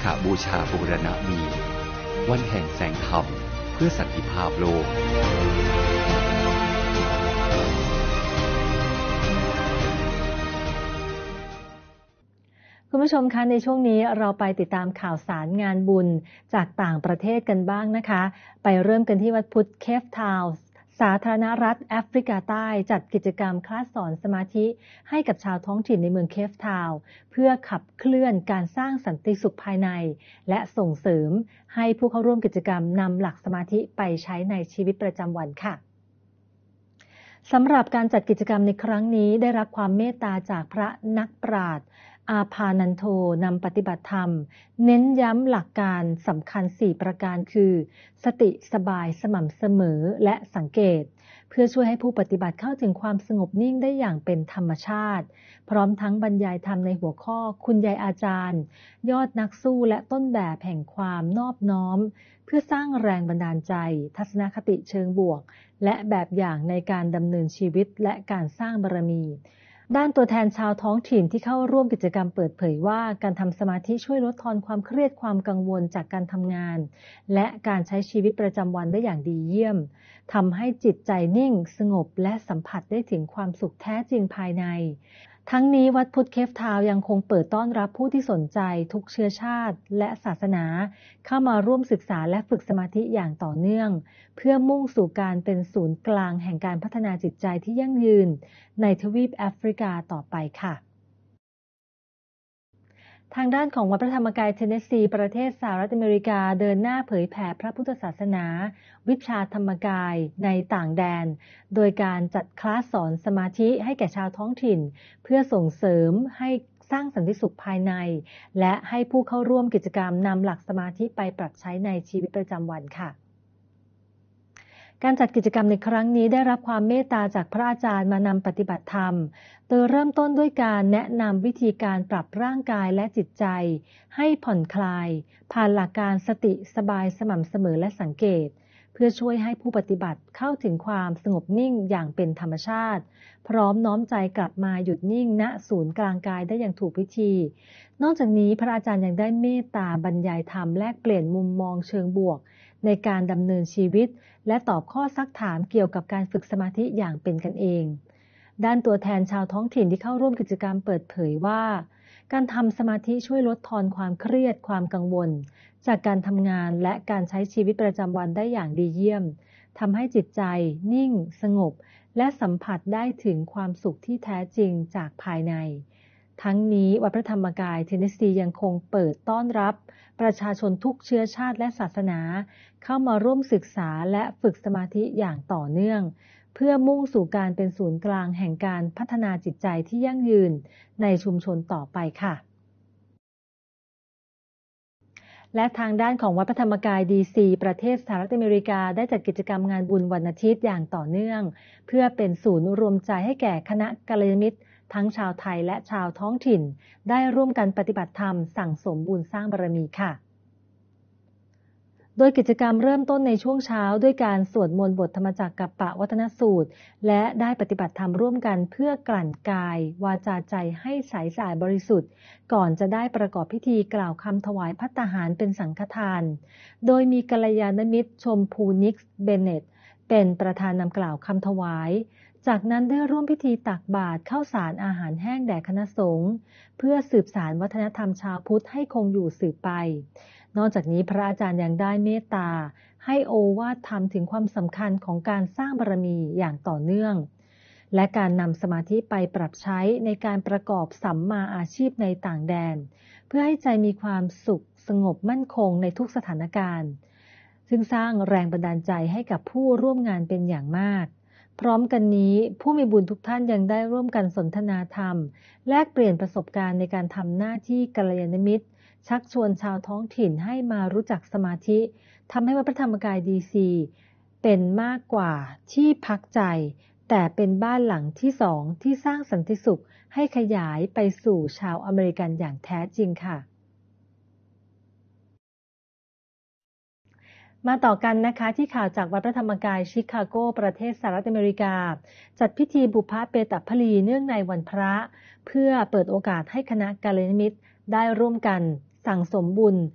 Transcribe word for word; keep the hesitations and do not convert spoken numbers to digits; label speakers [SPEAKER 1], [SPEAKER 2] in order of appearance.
[SPEAKER 1] าบูชาบูรณะมีวันแห่งแสงธรรมเพื่อสันติภาพโลก
[SPEAKER 2] คุณผู้ชมคะในช่วงนี้เราไปติดตามข่าวสารงานบุญจากต่างประเทศกันบ้างนะคะไปเริ่มกันที่วัดพุทธเคปทาวน์สาธารณรัฐแอฟริกาใต้จัดกิจกรรมคลาสสอนสมาธิให้กับชาวท้องถิ่นในเมืองเคปทาวน์เพื่อขับเคลื่อนการสร้างสันติสุขภายในและส่งเสริมให้ผู้เข้าร่วมกิจกรรมนำหลักสมาธิไปใช้ในชีวิตประจำวันค่ะสำหรับการจัดกิจกรรมในครั้งนี้ได้รับความเมตตาจากพระนักปราชญ์อาภานันโทนำปฏิบัติธรรมเน้นย้ำหลักการสำคัญสี่ประการคือสติสบายสม่ำเสมอและสังเกตเพื่อช่วยให้ผู้ปฏิบัติเข้าถึงความสงบนิ่งได้อย่างเป็นธรรมชาติพร้อมทั้งบรรยายธรรมในหัวข้อคุณยายอาจารย์ยอดนักสู้และต้นแบบแห่งความนอบน้อมเพื่อสร้างแรงบันดาลใจทัศนคติเชิงบวกและแบบอย่างในการดำเนินชีวิตและการสร้างบารมีด้านตัวแทนชาวท้องถิ่นที่เข้าร่วมกิจกรรมเปิดเผยว่าการทำสมาธิช่วยลดทอนความเครียดความกังวลจากการทำงานและการใช้ชีวิตประจำวันได้อย่างดีเยี่ยมทำให้จิตใจนิ่งสงบและสัมผัสได้ถึงความสุขแท้จริงภายในทั้งนี้วัดพุทธเคปทาวน์ยังคงเปิดต้อนรับผู้ที่สนใจทุกเชื้อชาติและศาสนาเข้ามาร่วมศึกษาและฝึกสมาธิอย่างต่อเนื่องเพื่อมุ่งสู่การเป็นศูนย์กลางแห่งการพัฒนาจิตใจที่ยั่งยืนในทวีปแอฟริกาต่อไปค่ะทางด้านของวัดพระธรรมกายเทนเนสซีประเทศสหรัฐอเมริกาเดินหน้าเผยแผ่พระพุทธศาสนาวิชาธรรมกายในต่างแดนโดยการจัดคลาสสอนสมาธิให้แก่ชาวท้องถิ่นเพื่อส่งเสริมให้สร้างสันติสุขภายในและให้ผู้เข้าร่วมกิจกรรมนำหลักสมาธิไปปรับใช้ในชีวิตประจำวันค่ะการจัดกิจกรรมในครั้งนี้ได้รับความเมตตาจากพระอาจารย์มานำปฏิบัติธรรมโดยเริ่มต้นด้วยการแนะนำวิธีการปรับร่างกายและจิตใจให้ผ่อนคลายผ่านหลักการสติสบายสม่ำเสมอและสังเกตเพื่อช่วยให้ผู้ปฏิบัติเข้าถึงความสงบนิ่งอย่างเป็นธรรมชาติพร้อมน้อมใจกลับมาหยุดนิ่งณศูนย์กลางกายได้อย่างถูกวิธีนอกจากนี้พระอาจารย์ยังได้เมตตาบรรยายธรรมแลกเปลี่ยนมุมมองเชิงบวกในการดำเนินชีวิตและตอบข้อซักถามเกี่ยวกับการฝึกสมาธิอย่างเป็นกันเองด้านตัวแทนชาวท้องถิ่นที่เข้าร่วมกิจกรรมเปิดเผยว่าการทำสมาธิช่วยลดทอนความเครียดความกังวลจากการทำงานและการใช้ชีวิตประจำวันได้อย่างดีเยี่ยมทำให้จิตใจนิ่งสงบและสัมผัสได้ถึงความสุขที่แท้จริงจากภายในทั้งนี้วัดพระธรรมกายเทนเนสซียังคงเปิดต้อนรับประชาชนทุกเชื้อชาติและศาสนาเข้ามาร่วมศึกษาและฝึกสมาธิอย่างต่อเนื่องเพื่อมุ่งสู่การเป็นศูนย์กลางแห่งการพัฒนาจิตใจที่ยั่งยืนในชุมชนต่อไปค่ะและทางด้านของวัดพระธรรมกายดีซีประเทศสหรัฐอเมริกาได้จัดกิจกรรมงานบุญวันอาทิตย์อย่างต่อเนื่องเพื่อเป็นศูนย์รวมใจให้แก่คณะกัลยาณมิตรทั้งชาวไทยและชาวท้องถิ่นได้ร่วมกันปฏิบัติธรรมสั่งสมบุญสร้างบารมีค่ะโดยกิจกรรมเริ่มต้นในช่วงเช้าด้วยการสวดมนต์บทธรรมจักรกัปปวัฒนสูตรและได้ปฏิบัติธรรมร่วมกันเพื่อกลั่นกายวาจาใจให้ใสสะอาดบริสุทธิ์ก่อนจะได้ประกอบพิธีกล่าวคำถวายภัตตาหารเป็นสังฆทานโดยมีกัลยาณมิตรชมพูนิกส์เบเนตเป็นประธานนำกล่าวคำถวายจากนั้นได้ร่วมพิธีตักบาตรข้าวสารอาหารแห้งแด่คณะสงฆ์เพื่อสืบสานวัฒนธรรมชาวพุทธให้คงอยู่สืบไปนอกจากนี้พระอาจารย์ยังได้เมตตาให้โอวาทธรรมถึงความสำคัญของการสร้างบารมีอย่างต่อเนื่องและการนำสมาธิไปปรับใช้ในการประกอบสัมมาอาชีพในต่างแดนเพื่อให้ใจมีความสุขสงบมั่นคงในทุกสถานการณ์ซึ่งสร้างแรงบันดาลใจให้กับผู้ร่วมงานเป็นอย่างมากพร้อมกันนี้ผู้มีบุญทุกท่านยังได้ร่วมกันสนทนาธรรมแลกเปลี่ยนประสบการณ์ในการทำหน้าที่กัลยาณมิตรชักชวนชาวท้องถิ่นให้มารู้จักสมาธิทำให้วัดพระธรรมกายดีซีเป็นมากกว่าที่พักใจแต่เป็นบ้านหลังที่สองที่สร้างสันติสุขให้ขยายไปสู่ชาวอเมริกันอย่างแท้จริงค่ะ มาต่อกันนะคะที่ข่าวจากวัดพระธรรมกายชิคาโกประเทศสหรัฐอเมริกาจัดพิธีบุพเปตพลีเนื่องในวันพระเพื่อเปิดโอกาสให้คณะกัลยาณมิตรได้ร่วมกันสั่งสมบุญ